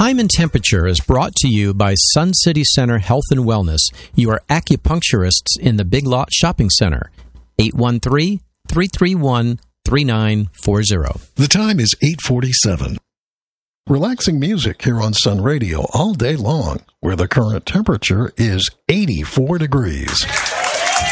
Time and Temperature is brought to you by Sun City Center Health and Wellness, your acupuncturists in the Big Lot Shopping Center. 813-331-3940. The time is 8:47. Relaxing music here on Sun Radio all day long, where the current temperature is 84 degrees.